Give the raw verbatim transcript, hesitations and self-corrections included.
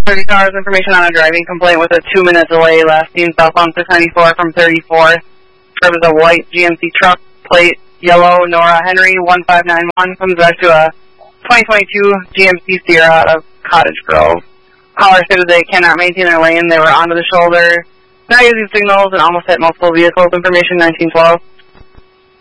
thirty cars, information on a driving complaint with a two-minute delay last seen southbound six ninety-four from thirty-four. There was a white G M C truck, plate yellow, Nora Henry, one five nine one, comes back to a twenty twenty-two G M C Sierra out of Cottage Grove. Caller stated they cannot maintain their lane, they were onto the shoulder, not using signals, and almost hit multiple vehicles, information nineteen twelve.